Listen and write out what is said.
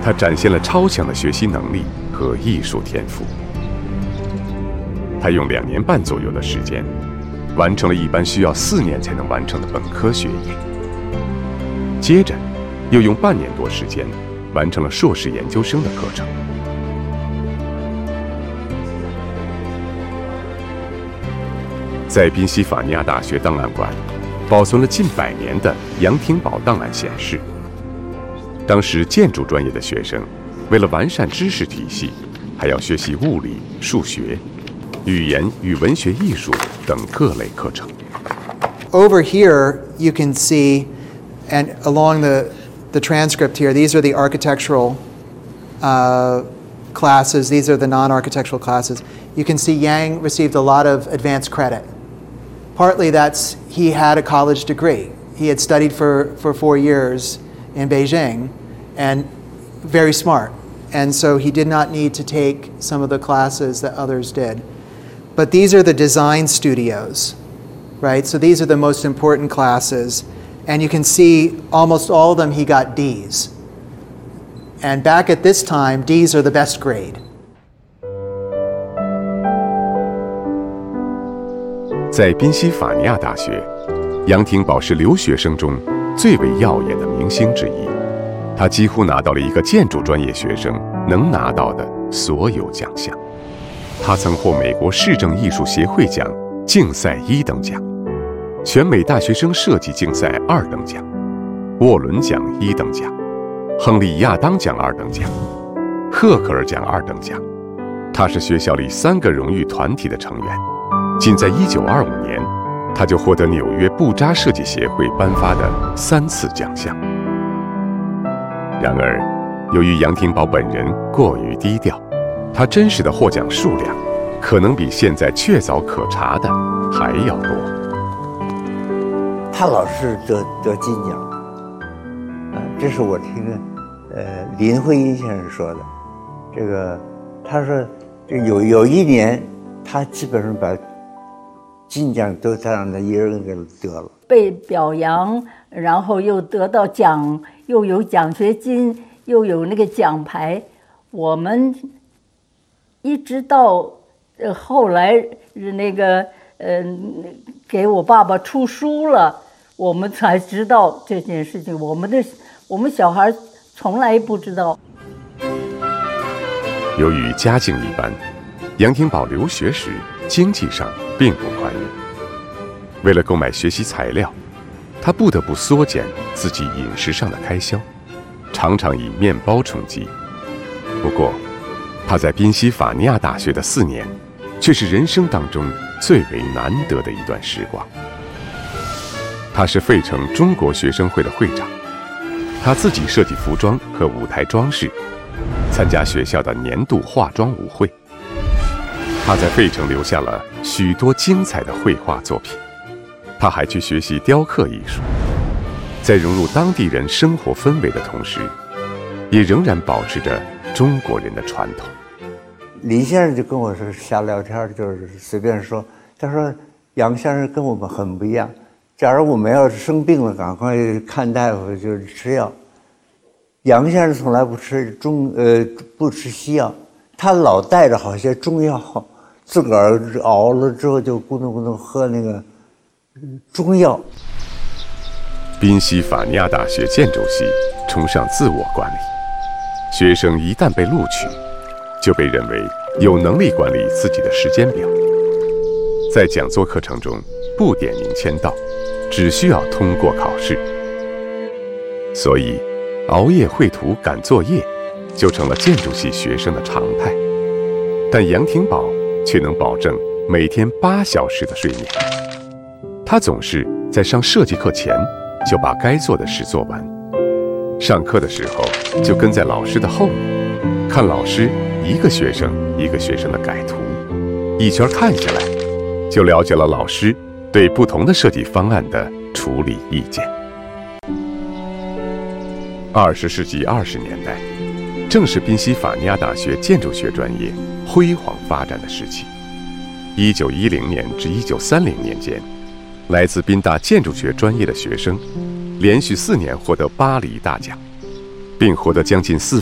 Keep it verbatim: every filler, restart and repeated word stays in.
他展现了超强的学习能力和艺术天赋。他用两年半左右的时间，完成了一般需要四年才能完成的本科学业。接着，又用半年多时间，完成了硕士研究生的课程。在宾夕法尼亚大学档案馆，保存了近百年的杨廷宝档案显示，当时建筑专业的学生，为了完善知识体系，还要学习物理、数学、语言与文学艺术等各类课程。 Over here, you can see, and along the, the transcript here, these are the architectural uh, classes. These are the non-architectural classes. You can see Yang received a lot of advanced credit. Partly that's he had a college degree. He had studied for, for four years in Beijing and very smart. And so he did not need to take some of the classes that others did. But these are the design studios, right? So these are the most important classes. And you can see almost all of them he got D's. And back at this time, D's are the best grade. 在宾夕法尼亚大学，杨廷宝是留学生中最为耀眼的明星之一。他几乎拿到了一个建筑专业学生能拿到的所有奖项。他曾获美国市政艺术协会奖竞赛一等奖、全美大学生设计竞赛二等奖、沃伦奖一等奖、亨利亚当奖二等奖、赫克尔奖二等奖。他是学校里三个荣誉团体的成员。仅在一九二五年，他就获得纽约布扎设计协会颁发的三次奖项。然而，由于杨廷宝本人过于低调，他真实的获奖数量可能比现在确凿可查的还要多。 他老是得得金奖，啊，这是我听呃林徽因先生说的。这个他说，这有有一年，他基本上把金奖都他让他一人给得了， 被表扬，然后又得到奖，又有奖学金，又有那个奖牌。我们一直到呃后来那个呃给我爸爸出书了，我们才知道这件事情。我们的我们小孩从来不知道。 由于家境一般，杨廷宝留学时经济上并不宽裕。为了购买学习材料，他不得不缩减自己饮食上的开销，常常以面包充饥。不过，他在宾夕法尼亚大学的四年，却是人生当中最为难得的一段时光。他是费城中国学生会的会长，他自己设计服装和舞台装饰，参加学校的年度化妆舞会。他在费城留下了许多精彩的绘画作品。他还去学习雕刻艺术，在融入当地人生活氛围的同时，也仍然保持着中国人的传统。 林先生就跟我说瞎聊天，就是随便说，他说杨先生跟我们很不一样，假如我们要是生病了，赶快看大夫，就是吃药。杨先生从来不吃中呃不吃西药，他老带着好些中药，自个儿熬了之后就咕咚咕咚喝那个中药。 宾夕法尼亚大学建筑系崇尚自我管理，学生一旦被录取，就被认为有能力管理自己的时间表。在讲座课程中不点名签到，只需要通过考试。所以，熬夜绘图赶作业就成了建筑系学生的常态。但杨廷宝却能保证每天八小时的睡眠。他总是在上设计课前就把该做的事做完，上课的时候就跟在老师的后面，看老师一个学生一个学生的改图，一圈看下来，就了解了老师对不同的设计方案的处理意见。二十世纪二十年代，正是宾夕法尼亚大学建筑学专业辉煌发展的时期。一九一零年至一九三零年间，来自宾大建筑学专业的学生连续四年获得巴黎大奖，并获得将近四